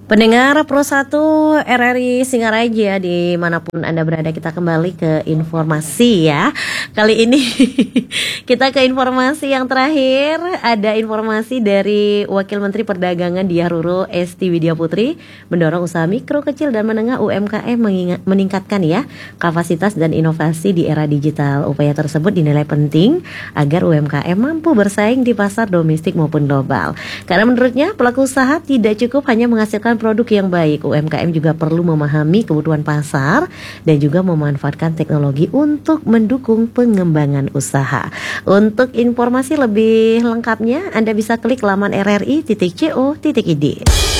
Pendengar Pro 1 RRI Singaraja dimanapun Anda berada, kita kembali ke informasi ya. Kali ini kita ke informasi yang terakhir. Ada informasi dari Wakil Menteri Perdagangan Diah Ruro Esti Widya Putri mendorong usaha mikro, kecil dan menengah UMKM meningkatkan ya kapasitas dan inovasi di era digital. Upaya tersebut dinilai penting agar UMKM mampu bersaing di pasar domestik maupun global. Karena menurutnya pelaku usaha tidak cukup hanya menghasilkan produk yang baik, UMKM juga perlu memahami kebutuhan pasar dan juga memanfaatkan teknologi untuk mendukung pengembangan usaha. Untuk informasi lebih lengkapnya, Anda bisa klik laman rri.co.id.